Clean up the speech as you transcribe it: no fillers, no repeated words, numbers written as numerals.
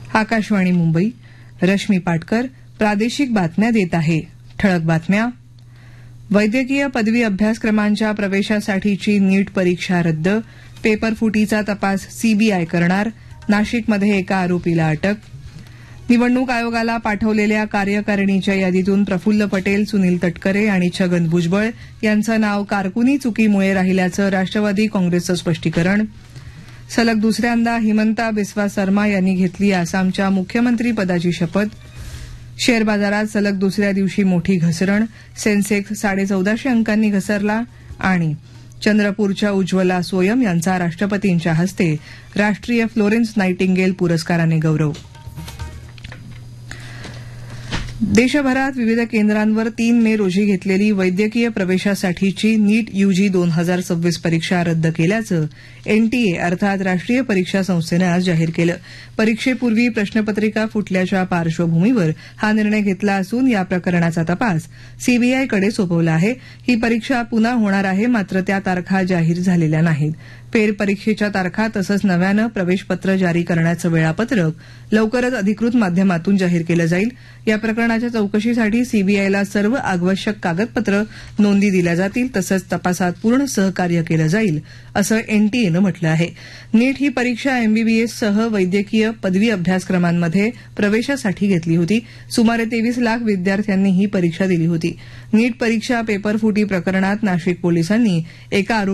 आकाशवाणी मुंबई. रश्मी पाटकर प्रादेशिक बातम्या देत आहे. ठळक बातम्या. वैद्यकीय पदवी अभ्यासक्रमांच्या प्रवेशासाठीची नीट परीक्षा रद्द. पेपरफुटीचा तपास सीबीआय करणार. नाशिकमध्ये एका आरोपीला अटक. निवडणूक आयोगाला पाठवलेल्या कार्यकारिणीच्या यादीतून प्रफुल्ल पटेल, सुनील तटकरे आणि छगन भुजबळ यांचं नाव कारकुनी चुकीमुळे राहिल्याचं राष्ट्रवादी काँग्रेसचं स्पष्टीकरण. सलग दुसऱ्यांदा हिमंता बिस्वा सर्मा यांनी घेतली आसामच्या मुख्यमंत्रीपदाची शपथ. शेअर बाजारात सलग दुसऱ्या दिवशी मोठी घसरण. सेन्सेक्स 1450 अंकांनी घसरला. आणि चंद्रपूरच्या उज्ज्वला सोयम यांचा राष्ट्रपतींच्या हस्ते राष्ट्रीय फ्लोरेन्स नायटिंगेल पुरस्काराने गौरव. देशभरात विविध केंद्रांवर 3 मे रोजी घेतलेली वैद्यकीय प्रवेशासाठीची नीट यूजी 2026 परीक्षा रद्द केल्याचं एनटीए अर्थात राष्ट्रीय परीक्षा संस्थेनं आज जाहीर केलं. परीक्षेपूर्वी प्रश्नपत्रिका फुटल्याच्या पार्श्वभूमीवर हा निर्णय घेतला असून या प्रकरणाचा तपास सीबीआयकडे सोपवला आहे. ही परीक्षा पुन्हा होणार आहे, मात्र त्या तारखा जाहीर झालेल्या नाहीत. फेरपरीक्षेच्या तारखा तसंच नव्यानं प्रवेशपत्र जारी करण्याचं वेळापत्रक लवकरच अधिकृत माध्यमातून जाहीर केलं जाईल. या प्रकरणाच्या चौकशीसाठी सीबीआयला सर्व आवश्यक कागदपत्र नोंदी दिल्या जातील तसंच तपासात पूर्ण सहकार्य केलं जाईल असं एनटीएनं म्हटलं आहे. नीट ही परीक्षा एमबीबीएससह वैद्यकीय पदवी अभ्यासक्रमांमध्ये प्रवेशासाठी घेतली होती. सुमारे 23 लाख विद्यार्थ्यांनी ही परीक्षा दिली होती. नीट परीक्षा पेपरफुटी प्रकरणात नाशिक पोलिसांनी एका